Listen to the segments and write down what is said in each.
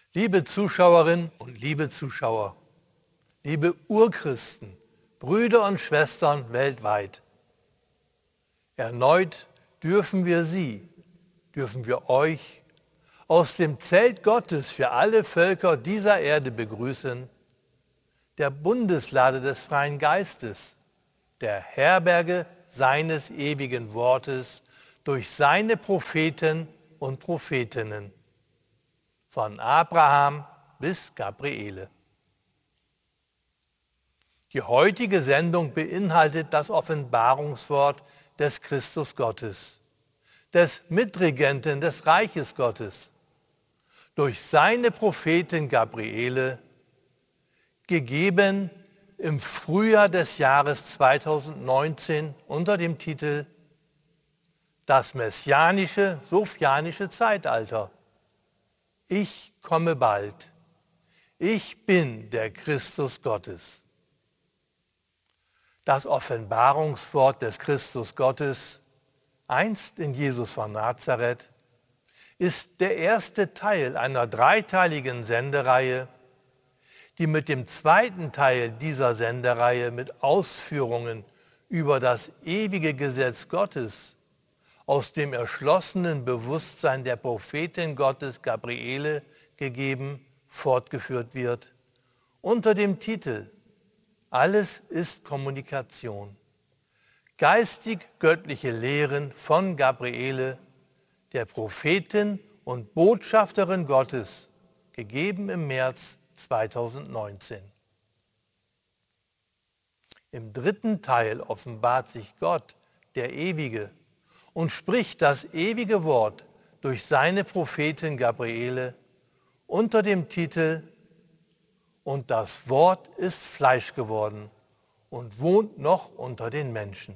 Liebe Zuschauerinnen und liebe Zuschauer, liebe Urchristen, Brüder und Schwestern weltweit, erneut dürfen wir euch aus dem Zelt Gottes für alle Völker dieser Erde begrüßen, der Bundeslade des freien Geistes, der Herberge seines ewigen Wortes durch seine Propheten und Prophetinnen, von Abraham bis Gabriele. Die heutige Sendung beinhaltet das Offenbarungswort des Christus Gottes, des Mitregenten des Reiches Gottes, durch seine Prophetin Gabriele, gegeben im Frühjahr des Jahres 2019 unter dem Titel Das messianische, sophianische Zeitalter. Ich komme bald. Ich bin der Christus Gottes. Das Offenbarungswort des Christus Gottes, einst in Jesus von Nazareth, ist der erste Teil einer dreiteiligen Sendereihe, die mit dem zweiten Teil dieser Sendereihe mit Ausführungen über das ewige Gesetz Gottes aus dem erschlossenen Bewusstsein der Prophetin Gottes Gabriele gegeben, fortgeführt wird, unter dem Titel Alles ist Kommunikation. Geistig-göttliche Lehren von Gabriele, der Prophetin und Botschafterin Gottes, gegeben im März 2019. Im dritten Teil offenbart sich Gott, der Ewige, und spricht das ewige Wort durch seine Prophetin Gabriele unter dem Titel Und das Wort ist Fleisch geworden und wohnt noch unter den Menschen.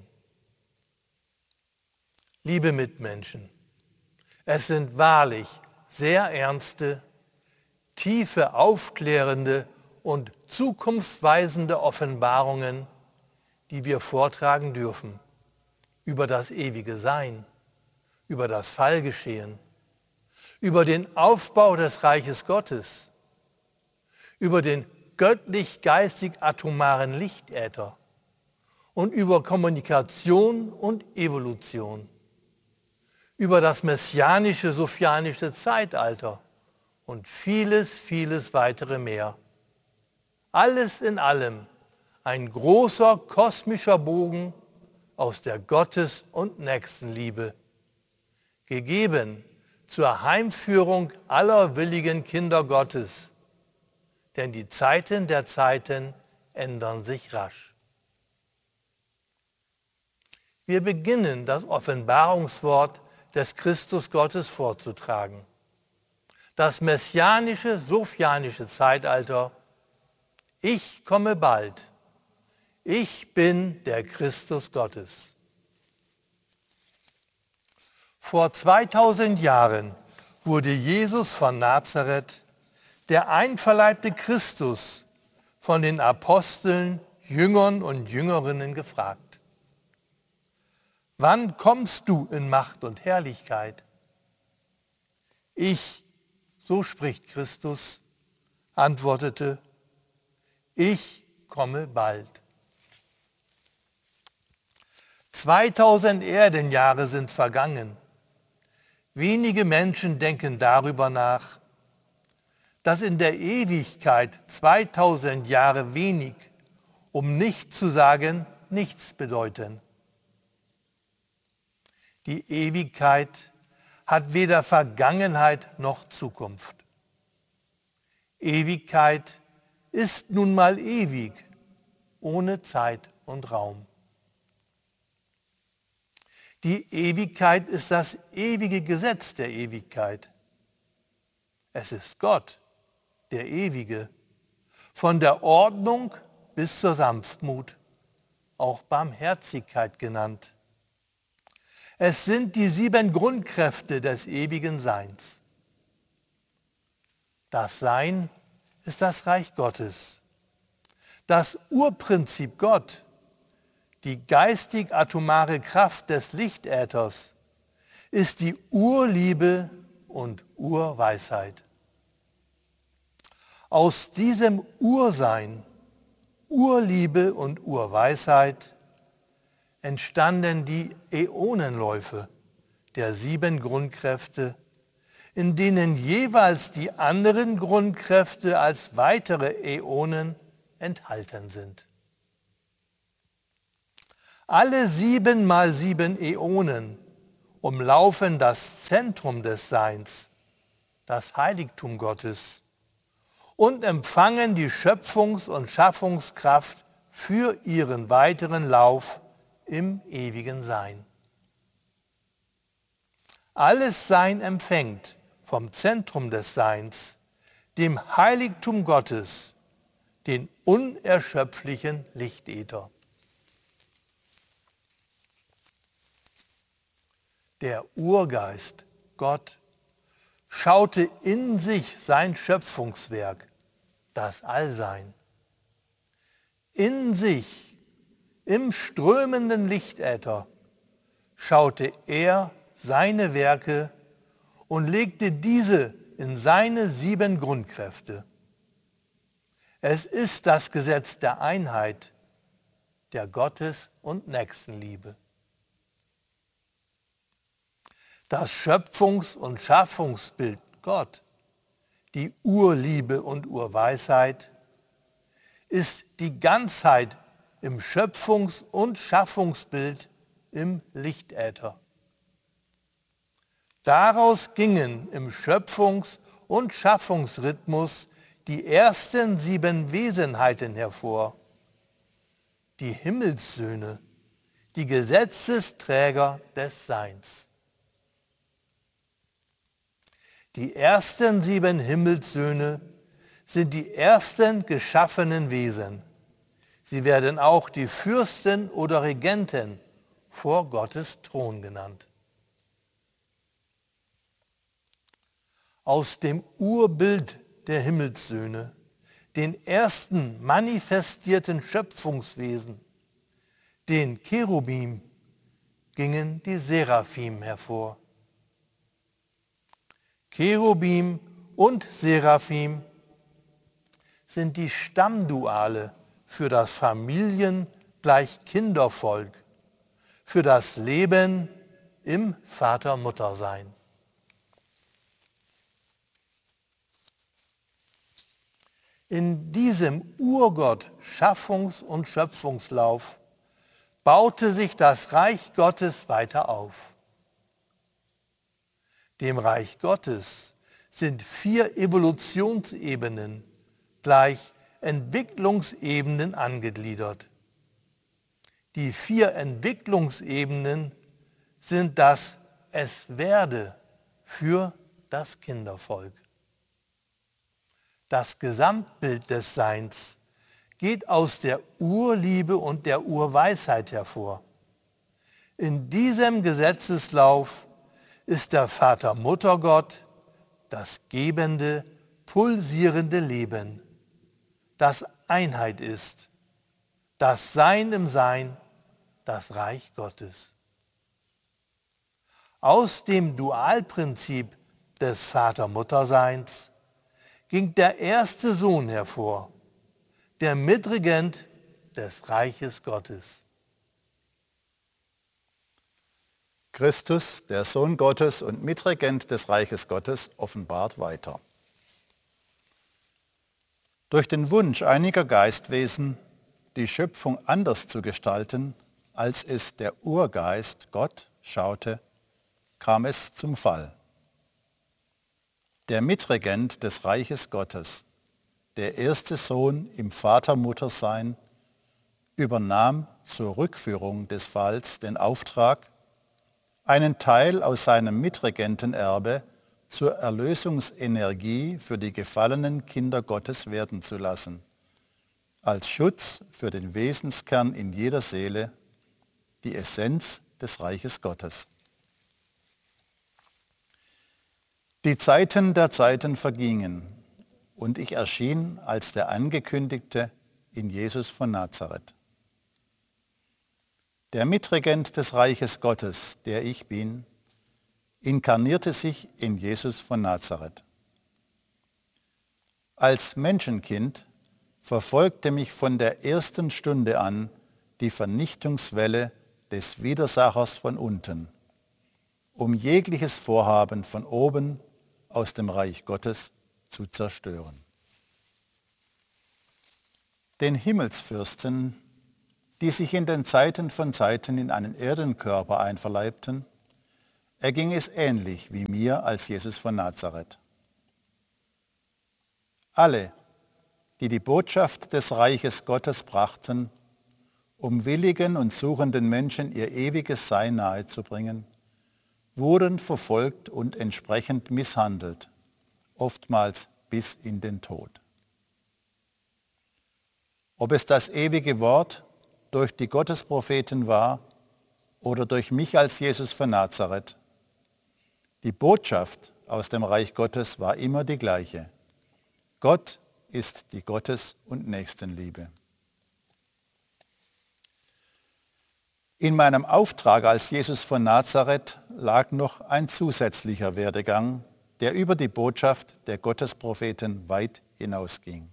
Liebe Mitmenschen, es sind wahrlich sehr ernste, tiefe, aufklärende und zukunftsweisende Offenbarungen, die wir vortragen dürfen über das ewige Sein, über das Fallgeschehen, über den Aufbau des Reiches Gottes, über den göttlich-geistig-atomaren Lichtäther und über Kommunikation und Evolution, über das messianische, sophianische Zeitalter und vieles, vieles weitere mehr. Alles in allem ein großer kosmischer Bogen aus der Gottes- und Nächstenliebe, gegeben zur Heimführung aller willigen Kinder Gottes, denn die Zeiten der Zeiten ändern sich rasch. Wir beginnen das Offenbarungswort des Christus Gottes vorzutragen. Das messianische, sophianische Zeitalter. Ich komme bald. Ich bin der Christus Gottes. Vor 2000 Jahren wurde Jesus von Nazareth, der einverleibte Christus, von den Aposteln, Jüngern und Jüngerinnen gefragt: Wann kommst du in Macht und Herrlichkeit? Ich, so spricht Christus, antwortete: Ich komme bald. 2000 Erdenjahre sind vergangen. Wenige Menschen denken darüber nach, dass in der Ewigkeit 2000 Jahre wenig, um nicht zu sagen nichts bedeuten. Die Ewigkeit hat weder Vergangenheit noch Zukunft. Ewigkeit ist nun mal ewig, ohne Zeit und Raum. Die Ewigkeit ist das ewige Gesetz der Ewigkeit. Es ist Gott, der Ewige, von der Ordnung bis zur Sanftmut, auch Barmherzigkeit genannt. Es sind die 7 Grundkräfte des ewigen Seins. Das Sein ist das Reich Gottes. Das Urprinzip Gott, die geistig-atomare Kraft des Lichtäthers, ist die Urliebe und Urweisheit. Aus diesem Ursein, Urliebe und Urweisheit entstanden die Äonenläufe der 7 Grundkräfte, in denen jeweils die anderen Grundkräfte als weitere Äonen enthalten sind. Alle 7 mal 7 Äonen umlaufen das Zentrum des Seins, das Heiligtum Gottes, und empfangen die Schöpfungs- und Schaffungskraft für ihren weiteren Lauf im ewigen Sein. Alles Sein empfängt vom Zentrum des Seins, dem Heiligtum Gottes, den unerschöpflichen Lichtäther. Der Urgeist, Gott, schaute in sich sein Schöpfungswerk, das Allsein. In sich, im strömenden Lichtäther, schaute er seine Werke und legte diese in seine 7 Grundkräfte. Es ist das Gesetz der Einheit, der Gottes- und Nächstenliebe. Das Schöpfungs- und Schaffungsbild Gott, die Urliebe und Urweisheit, ist die Ganzheit im Schöpfungs- und Schaffungsbild im Lichtäther. Daraus gingen im Schöpfungs- und Schaffungsrhythmus die ersten 7 Wesenheiten hervor, die Himmelssöhne, die Gesetzesträger des Seins. Die ersten 7 Himmelssöhne sind die ersten geschaffenen Wesen. Sie werden auch die Fürsten oder Regenten vor Gottes Thron genannt. Aus dem Urbild der Himmelssöhne, den ersten manifestierten Schöpfungswesen, den Cherubim, gingen die Seraphim hervor. Cherubim und Seraphim sind die Stammduale für das Familien-gleich-Kindervolk, für das Leben im Vater-Mutter-Sein. In diesem Urgott-Schaffungs- und Schöpfungslauf baute sich das Reich Gottes weiter auf. Dem Reich Gottes sind 4 Evolutionsebenen gleich Entwicklungsebenen angegliedert. Die 4 Entwicklungsebenen sind das Es werde für das Kindervolk. Das Gesamtbild des Seins geht aus der Urliebe und der Urweisheit hervor. In diesem Gesetzeslauf ist der Vater-Mutter-Gott das gebende, pulsierende Leben, das Einheit ist, das Sein im Sein, das Reich Gottes. Aus dem Dualprinzip des Vater-Mutter-Seins ging der erste Sohn hervor, der Mitregent des Reiches Gottes. Christus, der Sohn Gottes und Mitregent des Reiches Gottes, offenbart weiter. Durch den Wunsch einiger Geistwesen, die Schöpfung anders zu gestalten, als es der Urgeist Gott schaute, kam es zum Fall. Der Mitregent des Reiches Gottes, der erste Sohn im Vater-Mutter-Sein, übernahm zur Rückführung des Falls den Auftrag, einen Teil aus seinem Mitregentenerbe zur Erlösungsenergie für die gefallenen Kinder Gottes werden zu lassen, als Schutz für den Wesenskern in jeder Seele, die Essenz des Reiches Gottes. Die Zeiten der Zeiten vergingen und ich erschien als der Angekündigte in Jesus von Nazareth. Der Mitregent des Reiches Gottes, der ich bin, inkarnierte sich in Jesus von Nazareth. Als Menschenkind verfolgte mich von der ersten Stunde an die Vernichtungswelle des Widersachers von unten, um jegliches Vorhaben von oben aus dem Reich Gottes zu zerstören. Den Himmelsfürsten, die sich in den Zeiten von Zeiten in einen Erdenkörper einverleibten, erging es ähnlich wie mir als Jesus von Nazareth. Alle, die die Botschaft des Reiches Gottes brachten, um willigen und suchenden Menschen ihr ewiges Sein nahezubringen, wurden verfolgt und entsprechend misshandelt, oftmals bis in den Tod. Ob es das ewige Wort durch die Gottespropheten war oder durch mich als Jesus von Nazareth, die Botschaft aus dem Reich Gottes war immer die gleiche. Gott ist die Gottes- und Nächstenliebe. In meinem Auftrag als Jesus von Nazareth lag noch ein zusätzlicher Werdegang, der über die Botschaft der Gottespropheten weit hinausging.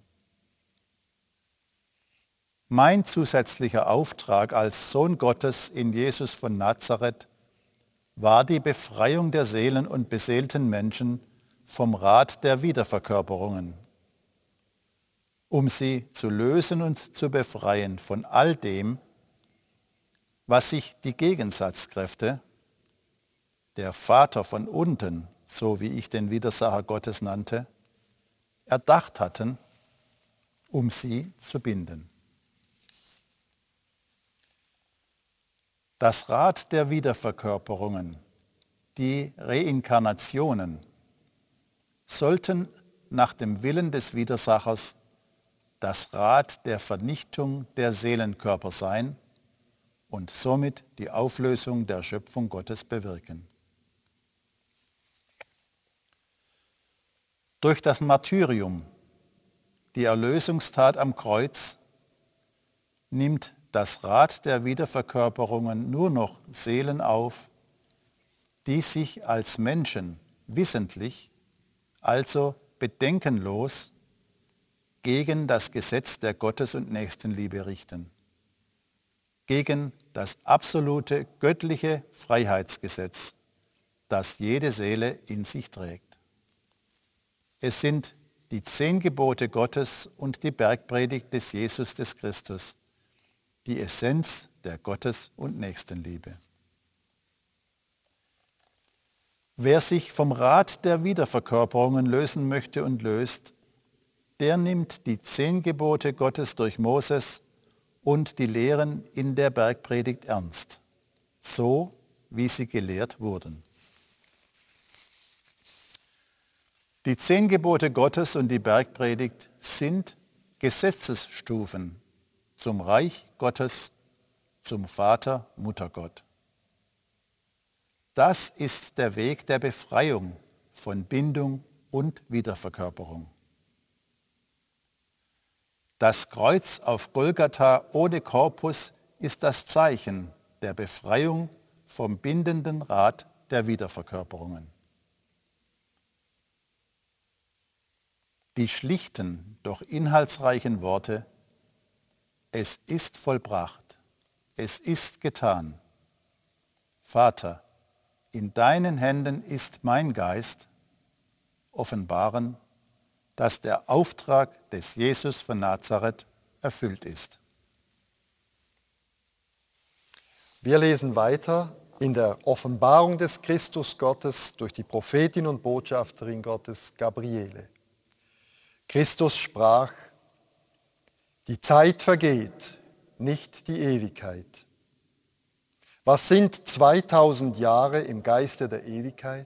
Mein zusätzlicher Auftrag als Sohn Gottes in Jesus von Nazareth war die Befreiung der Seelen und beseelten Menschen vom Rat der Wiederverkörperungen, um sie zu lösen und zu befreien von all dem, was sich die Gegensatzkräfte, der Vater von unten, so wie ich den Widersacher Gottes nannte, erdacht hatten, um sie zu binden. Das Rad der Wiederverkörperungen, die Reinkarnationen, sollten nach dem Willen des Widersachers das Rad der Vernichtung der Seelenkörper sein und somit die Auflösung der Schöpfung Gottes bewirken. Durch das Martyrium, die Erlösungstat am Kreuz, nimmt das Rad der Wiederverkörperungen nur noch Seelen auf, die sich als Menschen wissentlich, also bedenkenlos, gegen das Gesetz der Gottes- und Nächstenliebe richten, gegen das absolute göttliche Freiheitsgesetz, das jede Seele in sich trägt. Es sind die 10 Gebote Gottes und die Bergpredigt des Jesus des Christus, die Essenz der Gottes- und Nächstenliebe. Wer sich vom Rat der Wiederverkörperungen lösen möchte und löst, der nimmt die 10 Gebote Gottes durch Moses und die Lehren in der Bergpredigt ernst, so wie sie gelehrt wurden. Die 10 Gebote Gottes und die Bergpredigt sind Gesetzesstufen zum Reich Gottes, zum Vater, Muttergott. Das ist der Weg der Befreiung von Bindung und Wiederverkörperung. Das Kreuz auf Golgatha ohne Korpus ist das Zeichen der Befreiung vom bindenden Rad der Wiederverkörperungen. Die schlichten, doch inhaltsreichen Worte: Es ist vollbracht, es ist getan. Vater, in deinen Händen ist mein Geist, offenbaren, dass der Auftrag des Jesus von Nazareth erfüllt ist. Wir lesen weiter in der Offenbarung des Christus Gottes durch die Prophetin und Botschafterin Gottes Gabriele. Christus sprach: Die Zeit vergeht, nicht die Ewigkeit. Was sind 2000 Jahre im Geiste der Ewigkeit?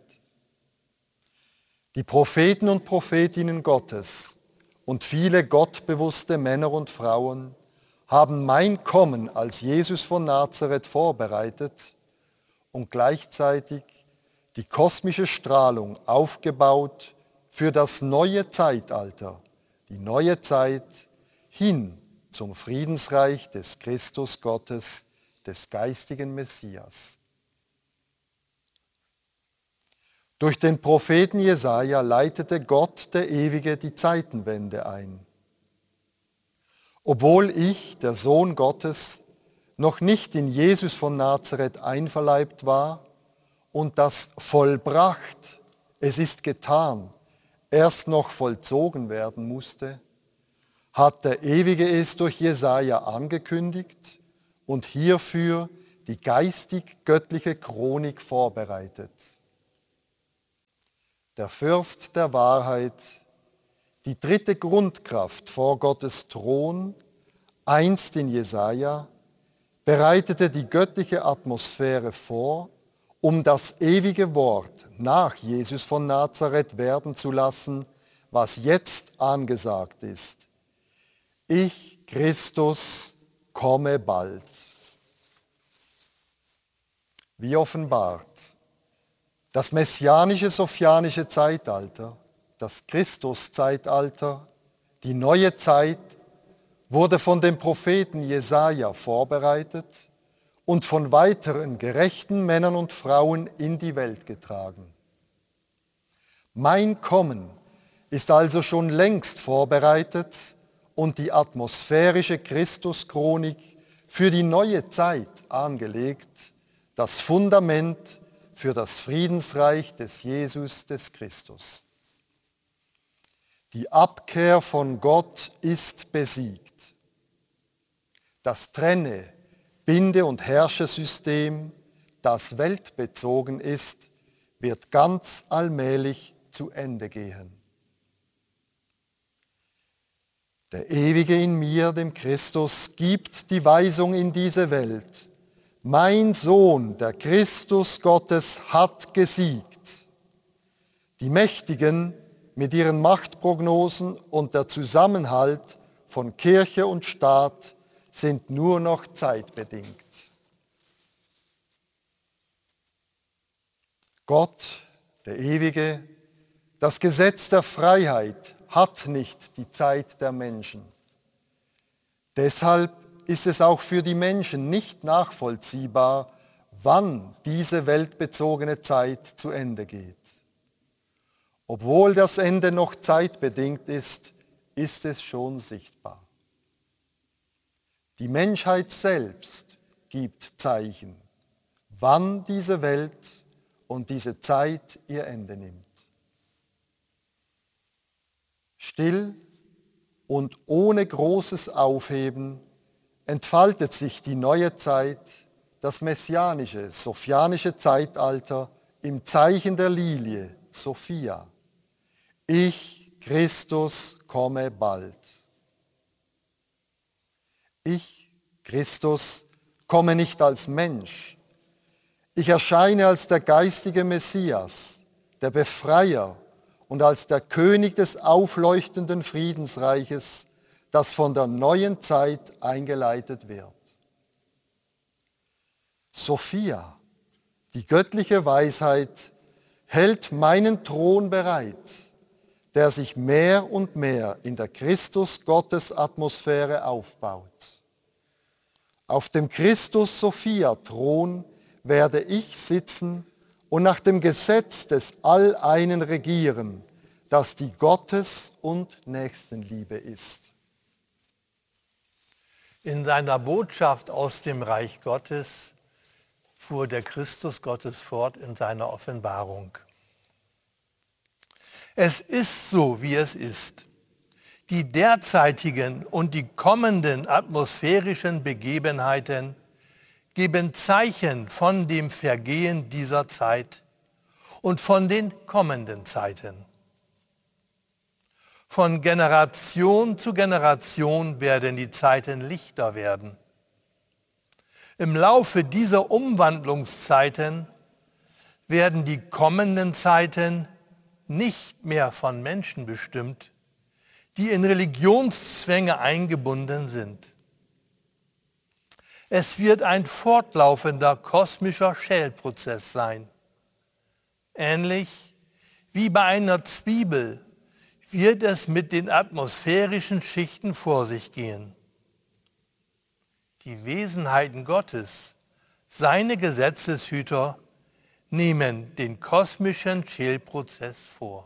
Die Propheten und Prophetinnen Gottes und viele gottbewusste Männer und Frauen haben mein Kommen als Jesus von Nazareth vorbereitet und gleichzeitig die kosmische Strahlung aufgebaut für das neue Zeitalter, die neue Zeit hin zum Friedensreich des Christus Gottes, des geistigen Messias. Durch den Propheten Jesaja leitete Gott, der Ewige, die Zeitenwende ein. Obwohl ich, der Sohn Gottes, noch nicht in Jesus von Nazareth einverleibt war und das vollbracht, es ist getan, erst noch vollzogen werden musste, hat der Ewige es durch Jesaja angekündigt und hierfür die geistig-göttliche Chronik vorbereitet. Der Fürst der Wahrheit, die dritte Grundkraft vor Gottes Thron, einst in Jesaja, bereitete die göttliche Atmosphäre vor, um das ewige Wort nach Jesus von Nazareth werden zu lassen, was jetzt angesagt ist. Ich, Christus, komme bald. Wie offenbart, das messianische sophianische Zeitalter, das Christuszeitalter, die neue Zeit, wurde von dem Propheten Jesaja vorbereitet und von weiteren gerechten Männern und Frauen in die Welt getragen. Mein Kommen ist also schon längst vorbereitet und die atmosphärische Christuschronik für die neue Zeit angelegt, das Fundament für das Friedensreich des Jesus des Christus. Die Abkehr von Gott ist besiegt. Das Trenne-, Binde- und Herrschersystem, das weltbezogen ist, wird ganz allmählich zu Ende gehen. Der Ewige in mir, dem Christus, gibt die Weisung in diese Welt. Mein Sohn, der Christus Gottes, hat gesiegt. Die Mächtigen mit ihren Machtprognosen und der Zusammenhalt von Kirche und Staat sind nur noch zeitbedingt. Gott, der Ewige, das Gesetz der Freiheit hat nicht die Zeit der Menschen. Deshalb ist es auch für die Menschen nicht nachvollziehbar, wann diese weltbezogene Zeit zu Ende geht. Obwohl das Ende noch zeitbedingt ist, ist es schon sichtbar. Die Menschheit selbst gibt Zeichen, wann diese Welt und diese Zeit ihr Ende nimmt. Still und ohne großes Aufheben entfaltet sich die neue Zeit, das messianische, sophianische Zeitalter im Zeichen der Lilie, Sophia. Ich, Christus, komme bald. Ich, Christus, komme nicht als Mensch. Ich erscheine als der geistige Messias, der Befreier und als der König des aufleuchtenden Friedensreiches, das von der neuen Zeit eingeleitet wird. Sophia, die göttliche Weisheit, hält meinen Thron bereit, der sich mehr und mehr in der Christus-Gottes-Atmosphäre aufbaut. Auf dem Christus-Sophia-Thron werde ich sitzen und nach dem Gesetz des Alleinen regieren, das die Gottes- und Nächstenliebe ist. In seiner Botschaft aus dem Reich Gottes fuhr der Christus Gottes fort in seiner Offenbarung. Es ist so, wie es ist. Die derzeitigen und die kommenden atmosphärischen Begebenheiten geben Zeichen von dem Vergehen dieser Zeit und von den kommenden Zeiten. Von Generation zu Generation werden die Zeiten lichter werden. Im Laufe dieser Umwandlungszeiten werden die kommenden Zeiten nicht mehr von Menschen bestimmt, die in Religionszwänge eingebunden sind. Es wird ein fortlaufender kosmischer Schälprozess sein. Ähnlich wie bei einer Zwiebel wird es mit den atmosphärischen Schichten vor sich gehen. Die Wesenheiten Gottes, seine Gesetzeshüter, nehmen den kosmischen Schälprozess vor.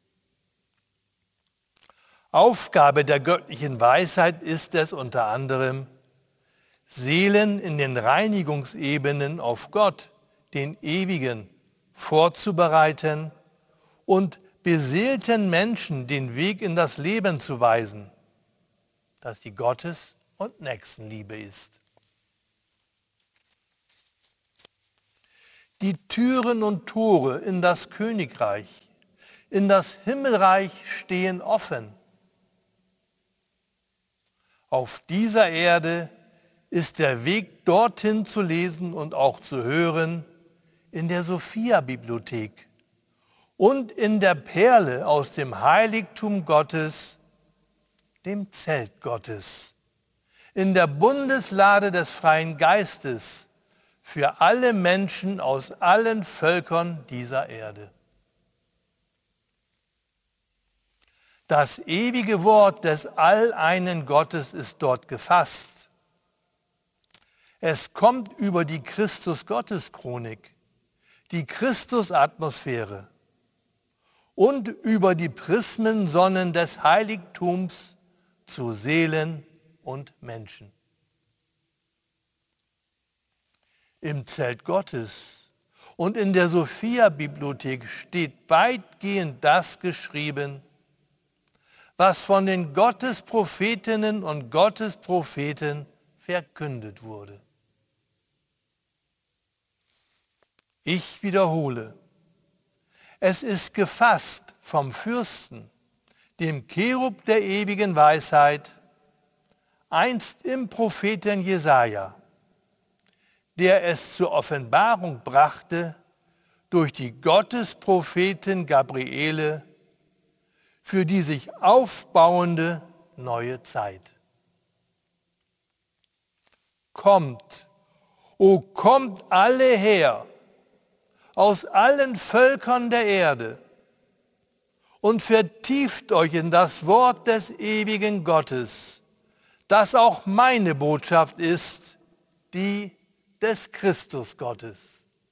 Aufgabe der göttlichen Weisheit ist es unter anderem, Seelen in den Reinigungsebenen auf Gott, den Ewigen, vorzubereiten und beseelten Menschen den Weg in das Leben zu weisen, das die Gottes- und Nächstenliebe ist. Die Türen und Tore in das Königreich, in das Himmelreich stehen offen. Auf dieser Erde ist der Weg dorthin zu lesen und auch zu hören in der Sophia-Bibliothek und in der Perle aus dem Heiligtum Gottes, dem Zelt Gottes, in der Bundeslade des freien Geistes für alle Menschen aus allen Völkern dieser Erde. Das ewige Wort des alleinen Gottes ist dort gefasst. Es kommt über die Christus-Gottes-Chronik, die Christus-Atmosphäre und über die Prismensonnen des Heiligtums zu Seelen und Menschen. Im Zelt Gottes und in der Sophia-Bibliothek steht weitgehend das geschrieben, was von den Gottesprophetinnen und Gottespropheten verkündet wurde. Ich wiederhole, es ist gefasst vom Fürsten, dem Cherub der ewigen Weisheit, einst im Propheten Jesaja, der es zur Offenbarung brachte durch die Gottespropheten Gabriele für die sich aufbauende neue Zeit. Kommt, o kommt alle her, aus allen Völkern der Erde und vertieft euch in das Wort des ewigen Gottes, das auch meine Botschaft ist, die des Christus Gottes.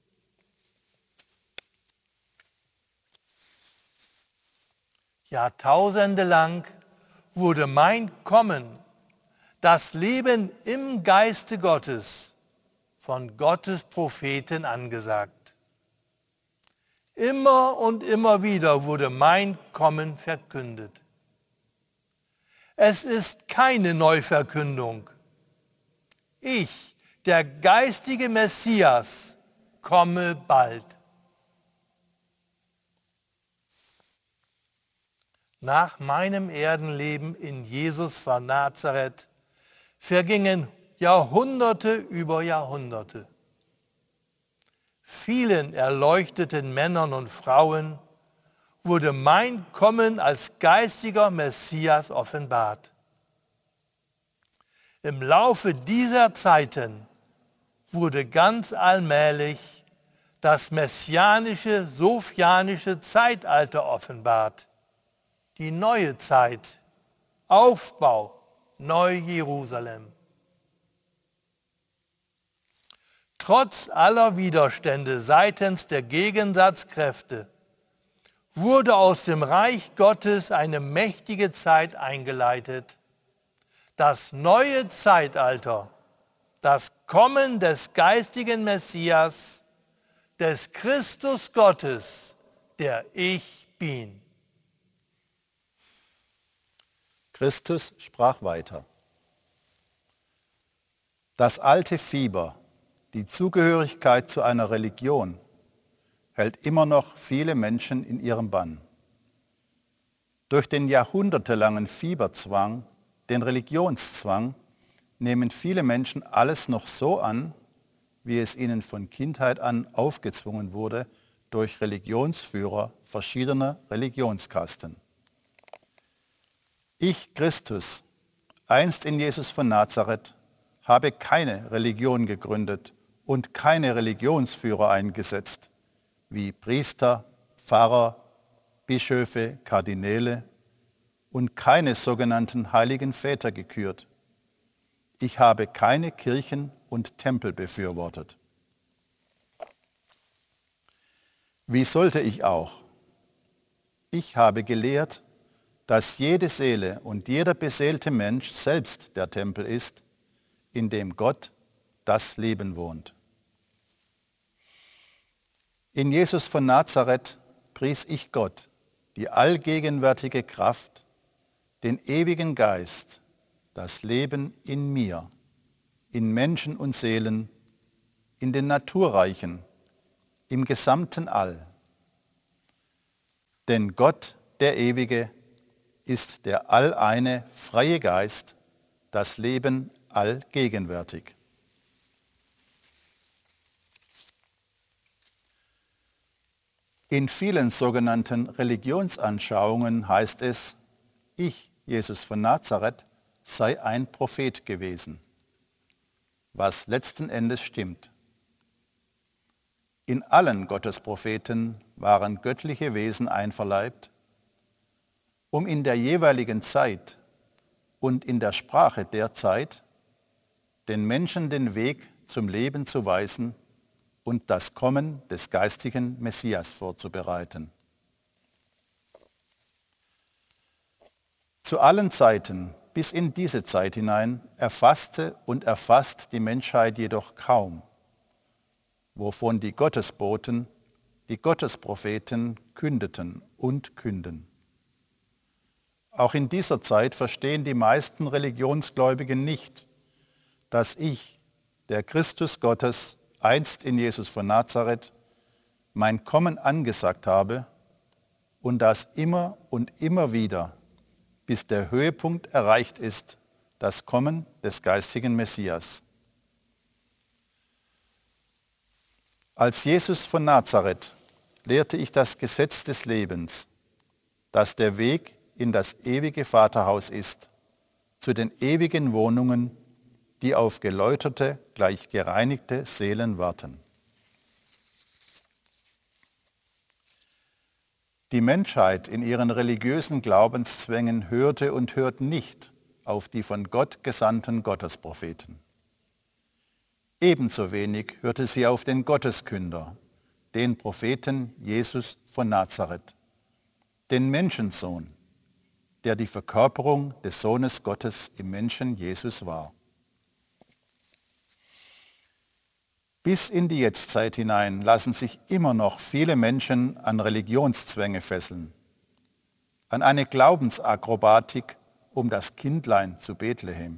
Jahrtausende lang wurde mein Kommen, das Leben im Geiste Gottes, von Gottes Propheten angesagt. Immer und immer wieder wurde mein Kommen verkündet. Es ist keine Neuverkündung. Ich, der geistige Messias, komme bald. Nach meinem Erdenleben in Jesus von Nazareth vergingen Jahrhunderte über Jahrhunderte. Vielen erleuchteten Männern und Frauen wurde mein Kommen als geistiger Messias offenbart. Im Laufe dieser Zeiten wurde ganz allmählich das messianische, sophianische Zeitalter offenbart. Die neue Zeit, Aufbau, Neu-Jerusalem. Trotz aller Widerstände seitens der Gegensatzkräfte wurde aus dem Reich Gottes eine mächtige Zeit eingeleitet. Das neue Zeitalter, das Kommen des geistigen Messias, des Christus Gottes, der ich bin. Christus sprach weiter. Das alte Fieber, die Zugehörigkeit zu einer Religion, hält immer noch viele Menschen in ihrem Bann. Durch den jahrhundertelangen Fieberzwang, den Religionszwang, nehmen viele Menschen alles noch so an, wie es ihnen von Kindheit an aufgezwungen wurde durch Religionsführer verschiedener Religionskasten. Ich, Christus, einst in Jesus von Nazareth, habe keine Religion gegründet und keine Religionsführer eingesetzt, wie Priester, Pfarrer, Bischöfe, Kardinäle und keine sogenannten heiligen Väter gekürt. Ich habe keine Kirchen und Tempel befürwortet. Wie sollte ich auch? Ich habe gelehrt, dass jede Seele und jeder beseelte Mensch selbst der Tempel ist, in dem Gott das Leben wohnt. In Jesus von Nazareth pries ich Gott, die allgegenwärtige Kraft, den ewigen Geist, das Leben in mir, in Menschen und Seelen, in den Naturreichen, im gesamten All. Denn Gott, der Ewige, ist der alleine freie Geist, das Leben allgegenwärtig. In vielen sogenannten Religionsanschauungen heißt es, ich, Jesus von Nazareth, sei ein Prophet gewesen, was letzten Endes stimmt. In allen Gottespropheten waren göttliche Wesen einverleibt, um in der jeweiligen Zeit und in der Sprache der Zeit den Menschen den Weg zum Leben zu weisen und das Kommen des geistigen Messias vorzubereiten. Zu allen Zeiten bis in diese Zeit hinein erfasste und erfasst die Menschheit jedoch kaum, wovon die Gottesboten, die Gottespropheten kündeten und künden. Auch in dieser Zeit verstehen die meisten Religionsgläubigen nicht, dass ich, der Christus Gottes, einst in Jesus von Nazareth, mein Kommen angesagt habe und das immer und immer wieder, bis der Höhepunkt erreicht ist, das Kommen des geistigen Messias. Als Jesus von Nazareth lehrte ich das Gesetz des Lebens, das der Weg in das ewige Vaterhaus ist, zu den ewigen Wohnungen, die auf geläuterte, gleich gereinigte Seelen warten. Die Menschheit in ihren religiösen Glaubenszwängen hörte und hört nicht auf die von Gott gesandten Gottespropheten. Ebenso wenig hörte sie auf den Gotteskünder, den Propheten Jesus von Nazareth, den Menschensohn, der die Verkörperung des Sohnes Gottes im Menschen Jesus war. Bis in die Jetztzeit hinein lassen sich immer noch viele Menschen an Religionszwänge fesseln, an eine Glaubensakrobatik um das Kindlein zu Bethlehem.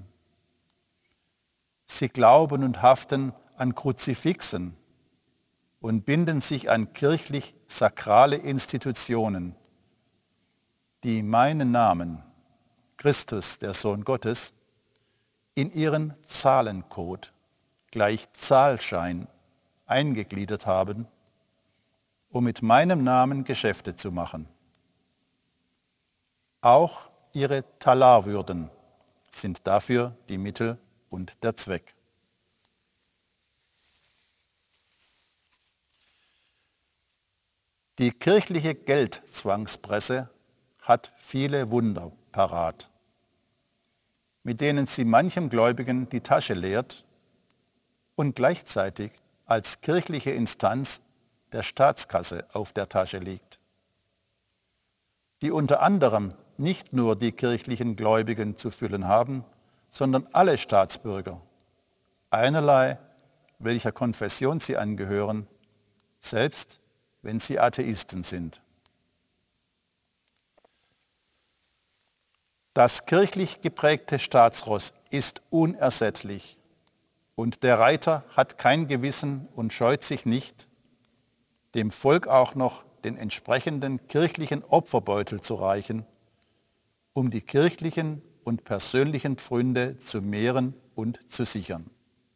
Sie glauben und haften an Kruzifixen und binden sich an kirchlich-sakrale Institutionen, die meinen Namen, Christus, der Sohn Gottes, in ihren Zahlencode gleich Zahlschein eingegliedert haben, um mit meinem Namen Geschäfte zu machen. Auch ihre Talarwürden sind dafür die Mittel und der Zweck. Die kirchliche Geldzwangspresse hat viele Wunder parat, mit denen sie manchem Gläubigen die Tasche leert und gleichzeitig als kirchliche Instanz der Staatskasse auf der Tasche liegt, die unter anderem nicht nur die kirchlichen Gläubigen zu füllen haben, sondern alle Staatsbürger, einerlei welcher Konfession sie angehören, selbst wenn sie Atheisten sind. Das kirchlich geprägte Staatsross ist unersättlich und der Reiter hat kein Gewissen und scheut sich nicht, dem Volk auch noch den entsprechenden kirchlichen Opferbeutel zu reichen, um die kirchlichen und persönlichen Pfründe zu mehren und zu sichern.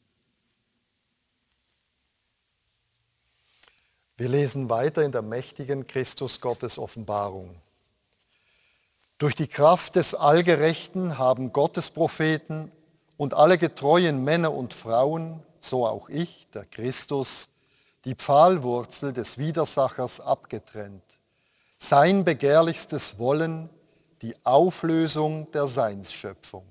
Wir lesen weiter in der mächtigen Christus-Gottes-Offenbarung. Durch die Kraft des Allgerechten haben Gottes Propheten und alle getreuen Männer und Frauen, so auch ich, der Christus, die Pfahlwurzel des Widersachers abgetrennt, sein begehrlichstes Wollen, die Auflösung der Seinsschöpfung.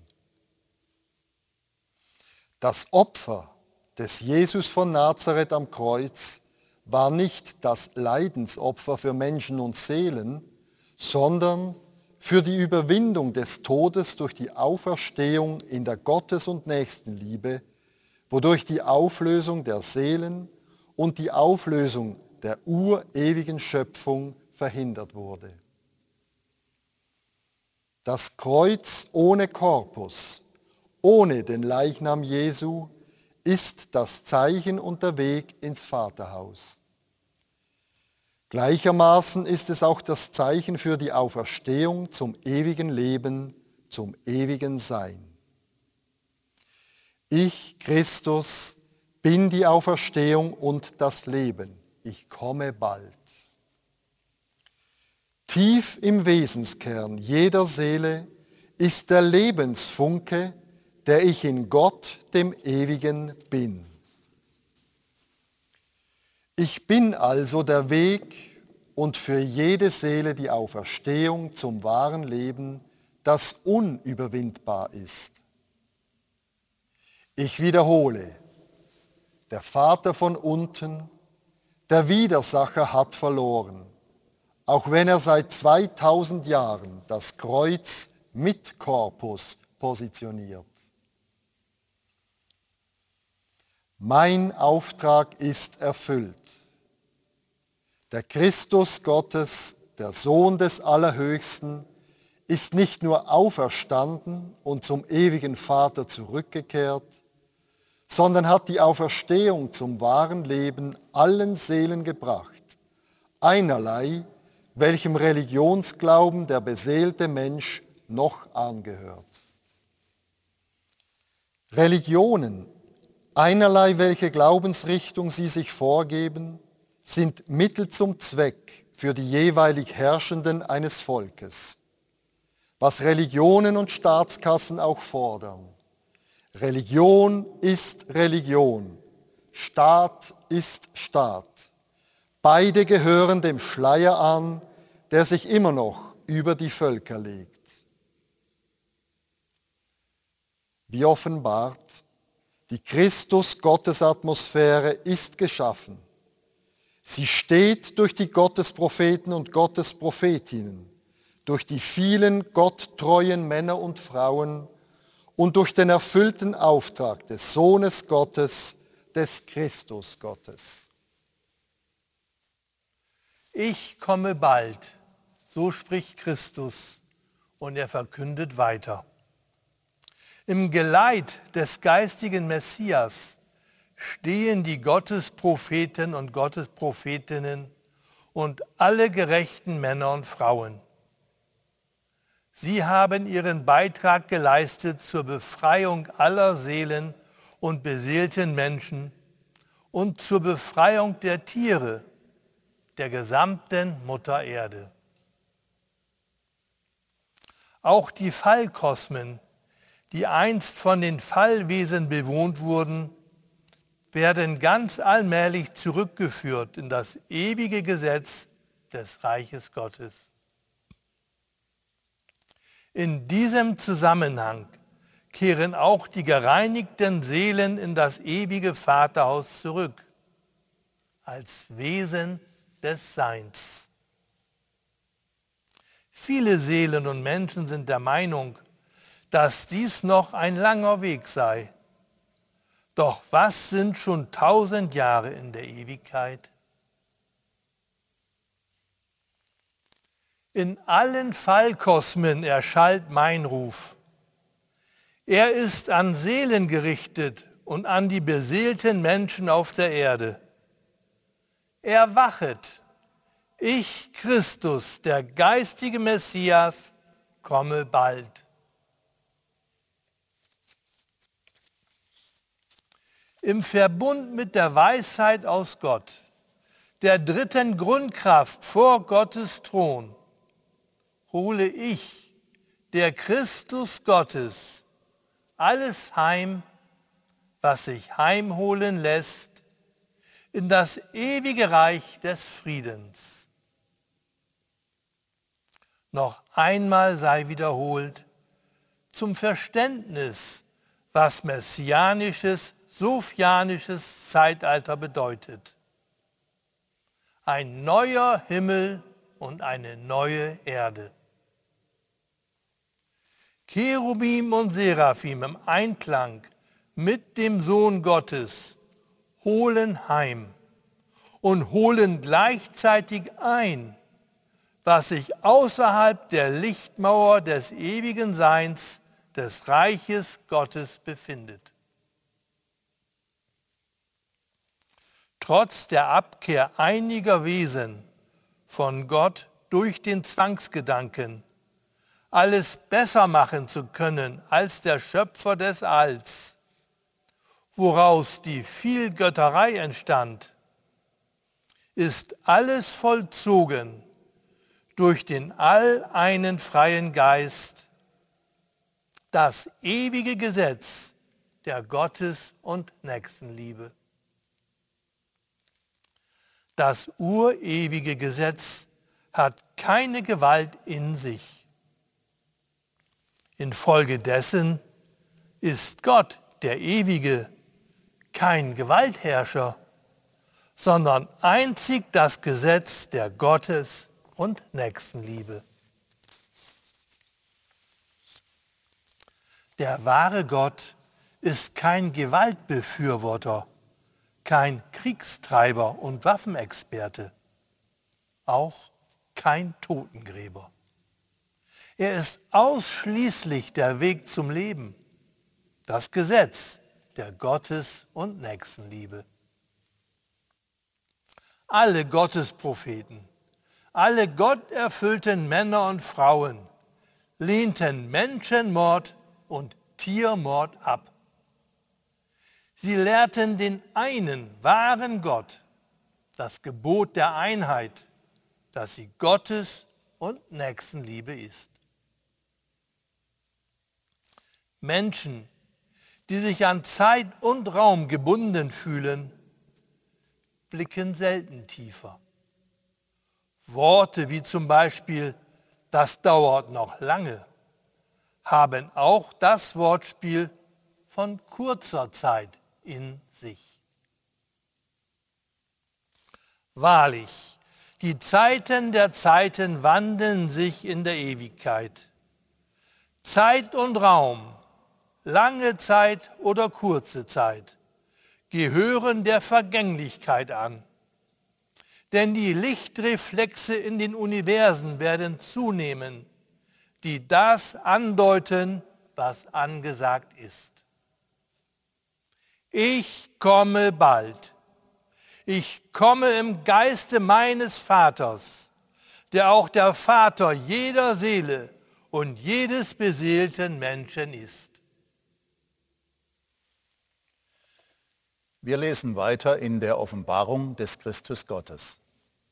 Das Opfer des Jesus von Nazareth am Kreuz war nicht das Leidensopfer für Menschen und Seelen, sondern für die Überwindung des Todes durch die Auferstehung in der Gottes- und Nächstenliebe, wodurch die Auflösung der Seelen und die Auflösung der urewigen Schöpfung verhindert wurde. Das Kreuz ohne Korpus, ohne den Leichnam Jesu, ist das Zeichen und der Weg ins Vaterhaus. Gleichermaßen ist es auch das Zeichen für die Auferstehung zum ewigen Leben, zum ewigen Sein. Ich, Christus, bin die Auferstehung und das Leben. Ich komme bald. Tief im Wesenskern jeder Seele ist der Lebensfunke, der ich in Gott, dem Ewigen, bin. Ich bin also der Weg und für jede Seele die Auferstehung zum wahren Leben, das unüberwindbar ist. Ich wiederhole, der Vater von unten, der Widersacher hat verloren, auch wenn er seit 2000 Jahren das Kreuz mit Korpus positioniert. Mein Auftrag ist erfüllt. Der Christus Gottes, der Sohn des Allerhöchsten, ist nicht nur auferstanden und zum ewigen Vater zurückgekehrt, sondern hat die Auferstehung zum wahren Leben allen Seelen gebracht, einerlei, welchem Religionsglauben der beseelte Mensch noch angehört. Religionen, einerlei welche Glaubensrichtung sie sich vorgeben, sind Mittel zum Zweck für die jeweilig Herrschenden eines Volkes, was Religionen und Staatskassen auch fordern. Religion ist Religion, Staat ist Staat. Beide gehören dem Schleier an, der sich immer noch über die Völker legt. Wie offenbart, die Christus-Gottes-Atmosphäre ist geschaffen. Sie steht durch die Gottespropheten und Gottesprophetinnen, durch die vielen gotttreuen Männer und Frauen und durch den erfüllten Auftrag des Sohnes Gottes, des Christus Gottes. Ich komme bald, so spricht Christus, und er verkündet weiter. Im Geleit des geistigen Messias stehen die Gottespropheten und Gottesprophetinnen und alle gerechten Männer und Frauen. Sie haben ihren Beitrag geleistet zur Befreiung aller Seelen und beseelten Menschen und zur Befreiung der Tiere, der gesamten Mutter Erde. Auch die Fallkosmen, die einst von den Fallwesen bewohnt wurden, werden ganz allmählich zurückgeführt in das ewige Gesetz des Reiches Gottes. In diesem Zusammenhang kehren auch die gereinigten Seelen in das ewige Vaterhaus zurück, als Wesen des Seins. Viele Seelen und Menschen sind der Meinung, dass dies noch ein langer Weg sei. Doch was sind schon 1000 Jahre in der Ewigkeit? In allen Fallkosmen erschallt mein Ruf. Er ist an Seelen gerichtet und an die beseelten Menschen auf der Erde. Erwachet! Ich, Christus, der geistige Messias, komme bald. Im Verbund mit der Weisheit aus Gott, der dritten Grundkraft vor Gottes Thron, hole ich, der Christus Gottes, alles heim, was sich heimholen lässt, in das ewige Reich des Friedens. Noch einmal sei wiederholt, zum Verständnis, was messianisches, sophianisches Zeitalter bedeutet. ein neuer Himmel und eine neue Erde. Cherubim und Seraphim im Einklang mit dem Sohn Gottes holen heim und holen gleichzeitig ein, was sich außerhalb der Lichtmauer des ewigen Seins des Reiches Gottes befindet. Trotz der Abkehr einiger Wesen von Gott durch den Zwangsgedanken, alles besser machen zu können als der Schöpfer des Alls, woraus die Vielgötterei entstand, ist alles vollzogen durch den alleinen freien Geist, das ewige Gesetz der Gottes- und Nächstenliebe. Das urewige Gesetz hat keine Gewalt in sich. Infolgedessen ist Gott, der Ewige, kein Gewaltherrscher, sondern einzig das Gesetz der Gottes- und Nächstenliebe. Der wahre Gott ist kein Gewaltbefürworter, kein Kriegstreiber und Waffenexperte, auch kein Totengräber. Er ist ausschließlich der Weg zum Leben, das Gesetz der Gottes- und Nächstenliebe. Alle Gottespropheten, alle gotterfüllten Männer und Frauen lehnten Menschenmord und Tiermord ab. Sie lehrten den einen wahren Gott, das Gebot der Einheit, dass sie Gottes- und Nächstenliebe ist. Menschen, die sich an Zeit und Raum gebunden fühlen, blicken selten tiefer. Worte wie zum Beispiel „das dauert noch lange" haben auch das Wortspiel von kurzer Zeit in sich. Wahrlich, die Zeiten der Zeiten wandeln sich in der Ewigkeit. Zeit und Raum, lange Zeit oder kurze Zeit, gehören der Vergänglichkeit an. Denn die Lichtreflexe in den Universen werden zunehmen, die das andeuten, was angesagt ist. Ich komme bald. Ich komme im Geiste meines Vaters, der auch der Vater jeder Seele und jedes beseelten Menschen ist. Wir lesen weiter in der Offenbarung des Christus Gottes.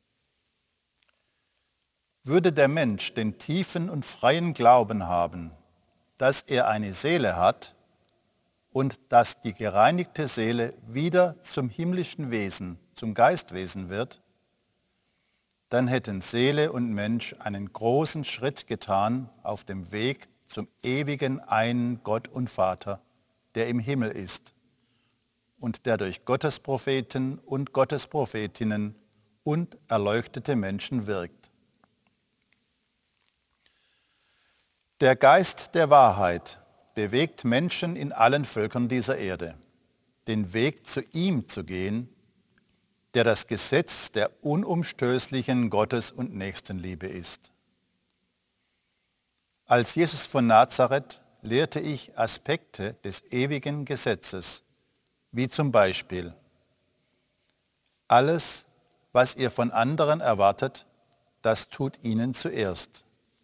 Würde der Mensch den tiefen und freien Glauben haben, dass er eine Seele hat und dass die gereinigte Seele wieder zum himmlischen Wesen, zum Geistwesen wird, dann hätten Seele und Mensch einen großen Schritt getan auf dem Weg zum ewigen einen Gott und Vater, der im Himmel ist und der durch Gottespropheten und Gottesprophetinnen und erleuchtete Menschen wirkt. Der Geist der Wahrheit bewegt Menschen in allen Völkern dieser Erde, den Weg zu ihm zu gehen, der das Gesetz der unumstößlichen Gottes- und Nächstenliebe ist. Als Jesus von Nazareth lehrte ich Aspekte des ewigen Gesetzes, wie zum Beispiel: Alles, was ihr von anderen erwartet, das tut ihnen zuerst.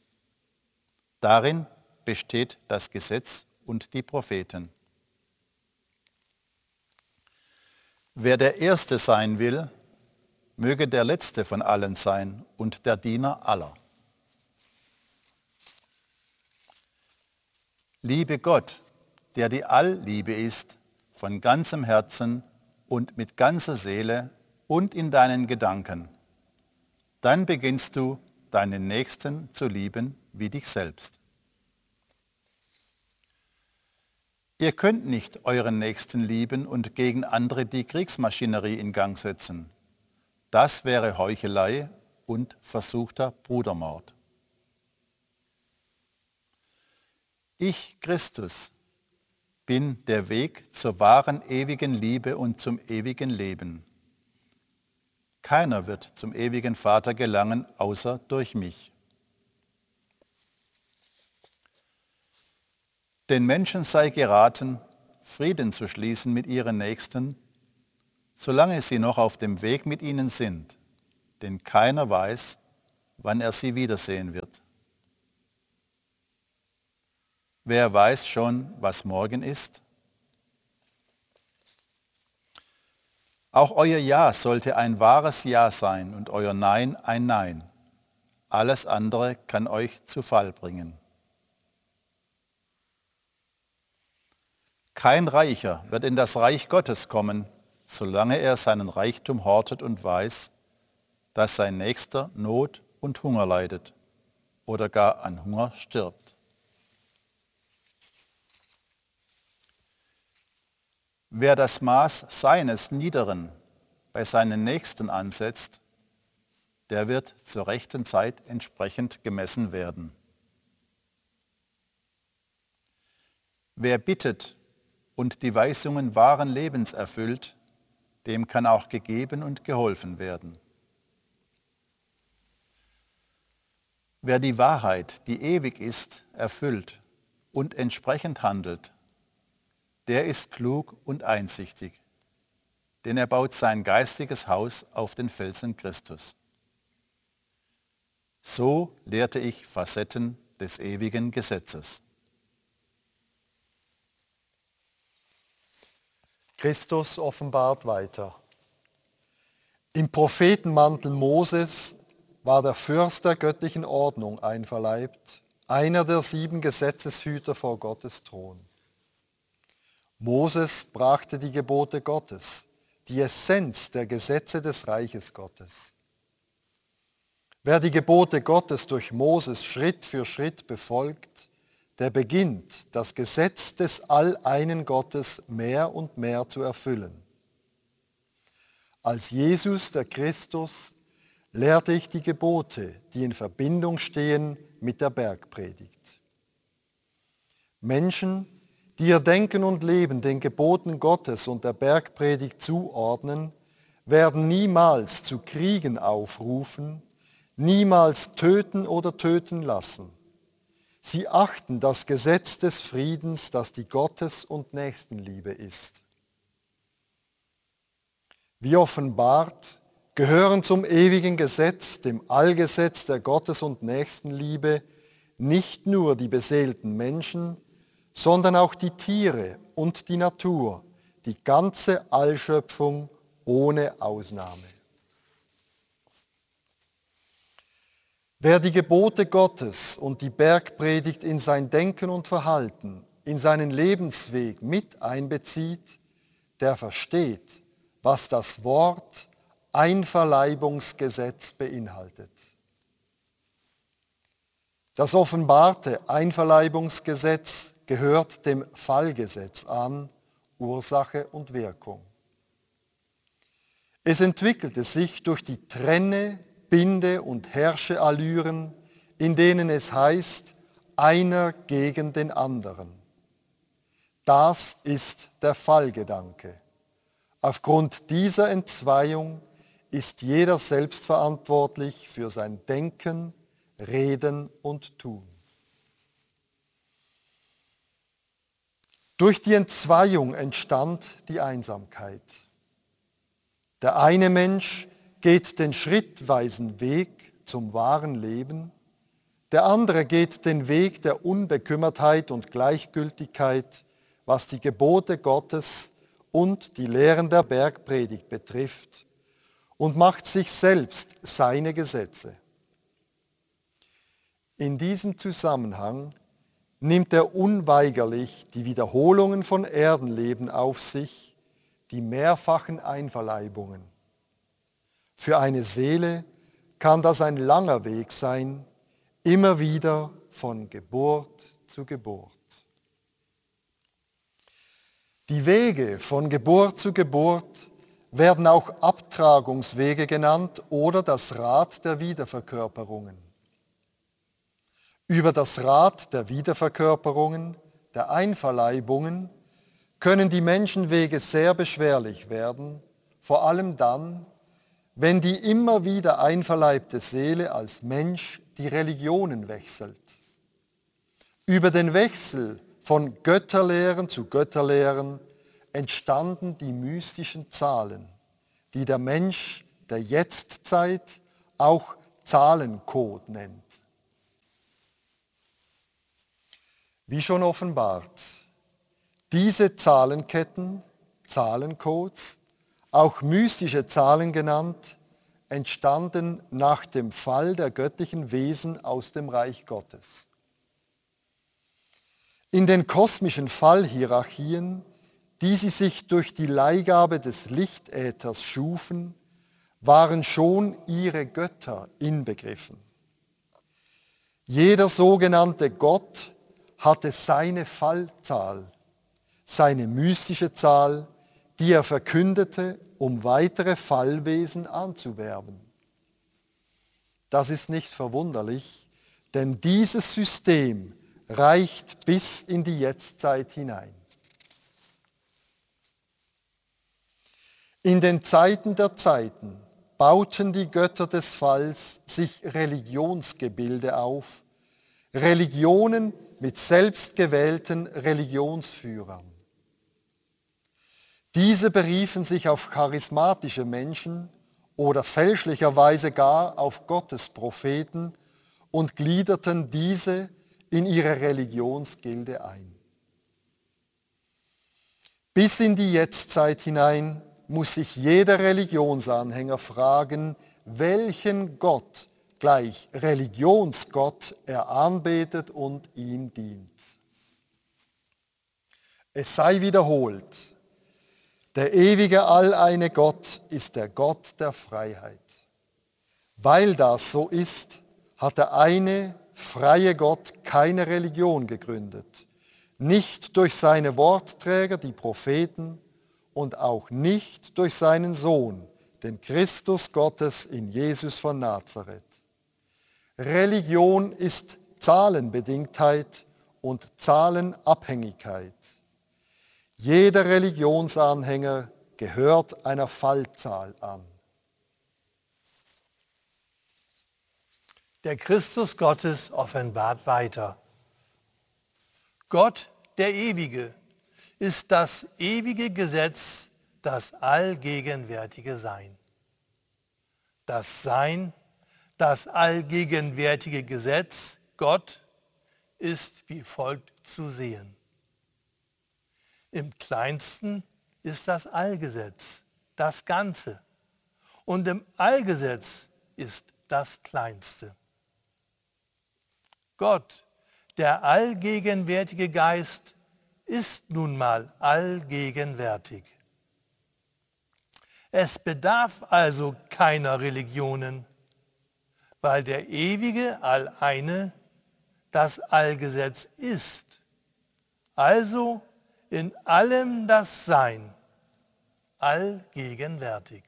Darin besteht das Gesetz und die Propheten. Wer der Erste sein will, möge der Letzte von allen sein und der Diener aller. Liebe Gott, der die Allliebe ist, von ganzem Herzen und mit ganzer Seele und in deinen Gedanken. Dann beginnst du, deinen Nächsten zu lieben wie dich selbst. Ihr könnt nicht euren Nächsten lieben und gegen andere die Kriegsmaschinerie in Gang setzen. das wäre Heuchelei und versuchter Brudermord. Ich, Christus, bin der Weg zur wahren ewigen Liebe und zum ewigen Leben. Keiner wird zum ewigen Vater gelangen, außer durch mich. Den Menschen sei geraten, Frieden zu schließen mit ihren Nächsten, solange sie noch auf dem Weg mit ihnen sind, denn keiner weiß, wann er sie wiedersehen wird. Wer weiß schon, was morgen ist? Auch euer Ja sollte ein wahres Ja sein und euer Nein ein Nein. Alles andere kann euch zu Fall bringen. Kein Reicher wird in das Reich Gottes kommen, solange er seinen Reichtum hortet und weiß, dass sein Nächster Not und Hunger leidet oder gar an Hunger stirbt. Wer das Maß seines Niederen bei seinen Nächsten ansetzt, der wird zur rechten Zeit entsprechend gemessen werden. Wer bittet und die Weisungen wahren Lebens erfüllt, dem kann auch gegeben und geholfen werden. Wer die Wahrheit, die ewig ist, erfüllt und entsprechend handelt, der ist klug und einsichtig, denn er baut sein geistiges Haus auf den Felsen Christus. So lehrte ich Facetten des ewigen Gesetzes. Christus offenbart weiter. Im Prophetenmantel Moses war der Fürst der göttlichen Ordnung einverleibt, einer der 7 Gesetzeshüter vor Gottes Thron. Moses brachte die Gebote Gottes, die Essenz der Gesetze des Reiches Gottes. Wer die Gebote Gottes durch Moses Schritt für Schritt befolgt, der beginnt, das Gesetz des Alleinen Gottes mehr und mehr zu erfüllen. Als Jesus, der Christus, lehrte ich die Gebote, die in Verbindung stehen mit der Bergpredigt. Menschen, die ihr Denken und Leben den Geboten Gottes und der Bergpredigt zuordnen, werden niemals zu Kriegen aufrufen, niemals töten oder töten lassen. Sie achten das Gesetz des Friedens, das die Gottes- und Nächstenliebe ist. Wie offenbart, gehören zum ewigen Gesetz, dem Allgesetz der Gottes- und Nächstenliebe, nicht nur die beseelten Menschen, sondern auch die Tiere und die Natur, die ganze Allschöpfung ohne Ausnahme. Wer die Gebote Gottes und die Bergpredigt in sein Denken und Verhalten, in seinen Lebensweg mit einbezieht, der versteht, was das Wort Einverleibungsgesetz beinhaltet. Das offenbarte Einverleibungsgesetz gehört dem Fallgesetz an, Ursache und Wirkung. Es entwickelte sich durch die Trenne-, Binde- und Herrsche-Allüren, in denen es heißt, einer gegen den anderen. Das ist der Fallgedanke. Aufgrund dieser Entzweiung ist jeder selbstverantwortlich für sein Denken, Reden und Tun. Durch die Entzweiung entstand die Einsamkeit. Der eine Mensch geht den schrittweisen Weg zum wahren Leben, der andere geht den Weg der Unbekümmertheit und Gleichgültigkeit, was die Gebote Gottes und die Lehren der Bergpredigt betrifft, und macht sich selbst seine Gesetze. In diesem Zusammenhang nimmt er unweigerlich die Wiederholungen von Erdenleben auf sich, die mehrfachen Einverleibungen. Für eine Seele kann das ein langer Weg sein, immer wieder von Geburt zu Geburt. Die Wege von Geburt zu Geburt werden auch Abtragungswege genannt oder das Rad der Wiederverkörperungen. Über das Rad der Wiederverkörperungen, der Einverleibungen, können die Menschenwege sehr beschwerlich werden, vor allem dann, wenn die immer wieder einverleibte Seele als Mensch die Religionen wechselt. Über den Wechsel von Götterlehren zu Götterlehren entstanden die mystischen Zahlen, die der Mensch der Jetztzeit auch Zahlencode nennt. Wie schon offenbart, diese Zahlenketten, Zahlencodes, auch mystische Zahlen genannt, entstanden nach dem Fall der göttlichen Wesen aus dem Reich Gottes. In den kosmischen Fallhierarchien, die sie sich durch die Leihgabe des Lichtäthers schufen, waren schon ihre Götter inbegriffen. Jeder sogenannte Gott hatte seine Fallzahl, seine mystische Zahl, die er verkündete, um weitere Fallwesen anzuwerben. Das ist nicht verwunderlich, denn dieses System reicht bis in die Jetztzeit hinein. In den Zeiten der Zeiten bauten die Götter des Falls sich Religionsgebilde auf, Religionen mit selbstgewählten Religionsführern. Diese beriefen sich auf charismatische Menschen oder fälschlicherweise gar auf Gottespropheten und gliederten diese in ihre Religionsgilde ein. Bis in die Jetztzeit hinein muss sich jeder Religionsanhänger fragen, welchen Gott gleich Religionsgott er anbetet und ihm dient. Es sei wiederholt, der ewige alleine Gott ist der Gott der Freiheit. Weil das so ist, hat der eine freie Gott keine Religion gegründet, nicht durch seine Wortträger, die Propheten, und auch nicht durch seinen Sohn, den Christus Gottes in Jesus von Nazareth. Religion ist Zahlenbedingtheit und Zahlenabhängigkeit. Jeder Religionsanhänger gehört einer Fallzahl an. Der Christus Gottes offenbart weiter. Gott, der Ewige, ist das ewige Gesetz, das allgegenwärtige Sein. Das Sein, das allgegenwärtige Gesetz, Gott, ist wie folgt zu sehen. Im Kleinsten ist das Allgesetz, das Ganze. Und im Allgesetz ist das Kleinste. Gott, der allgegenwärtige Geist, ist nun mal allgegenwärtig. Es bedarf also keiner Religionen, weil der ewige Alleine das Allgesetz ist, also in allem das Sein, allgegenwärtig.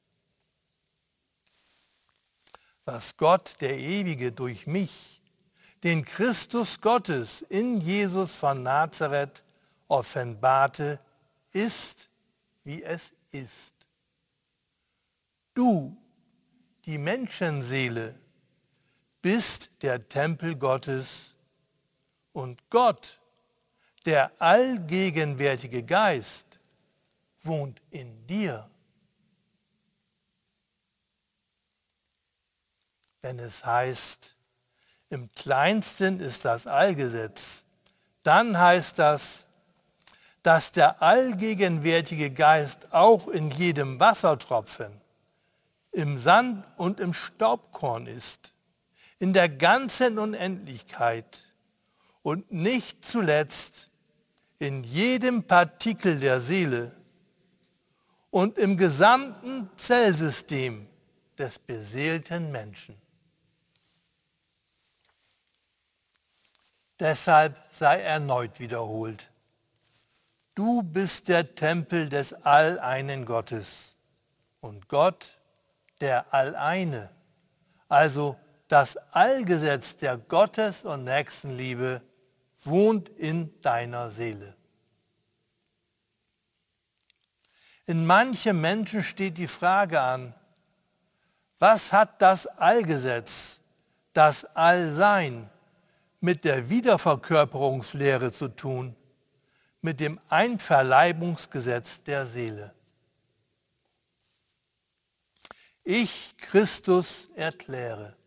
Was Gott, der Ewige, durch mich, den Christus Gottes in Jesus von Nazareth offenbarte, ist, wie es ist. Du, die Menschenseele, bist der Tempel Gottes und Gott, der allgegenwärtige Geist, wohnt in dir. Wenn es heißt, im Kleinsten ist das Allgesetz, dann heißt das, dass der allgegenwärtige Geist auch in jedem Wassertropfen, im Sand und im Staubkorn ist, in der ganzen Unendlichkeit und nicht zuletzt in jedem Partikel der Seele und im gesamten Zellsystem des beseelten Menschen. Deshalb sei erneut wiederholt: Du bist der Tempel des alleinen Gottes Und Gott, der Alleine, also das Allgesetz der Gottes- und Nächstenliebe, wohnt in deiner Seele. In manchem Menschen steht die Frage an, was hat das Allgesetz, das Allsein mit der Wiederverkörperungslehre zu tun, mit dem Einverleibungsgesetz der Seele? Ich, Christus, erkläre,